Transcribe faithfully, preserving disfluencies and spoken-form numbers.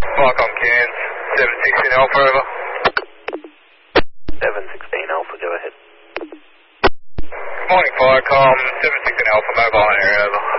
Firecom Cairns, seven sixteen Alpha, over. seven sixteen Alpha, go ahead. Good morning, Firecom, seven sixteen Alpha, mobile area, over.